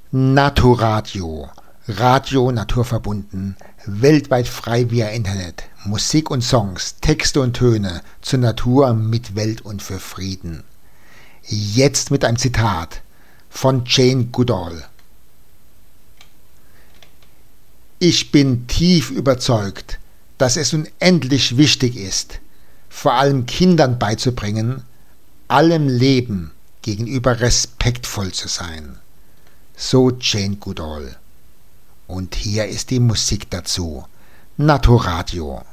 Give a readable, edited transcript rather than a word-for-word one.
Naturradio. Radio naturverbunden, weltweit frei via Internet. Musik und Songs, Texte und Töne zur Natur, mit Welt und für Frieden. Jetzt mit einem Zitat von Jane Goodall. Ich bin tief überzeugt, dass es unendlich wichtig ist, vor allem Kindern beizubringen, allem Leben gegenüber respektvoll zu sein. So Jane Goodall. Und hier ist die Musik dazu. Naturradio.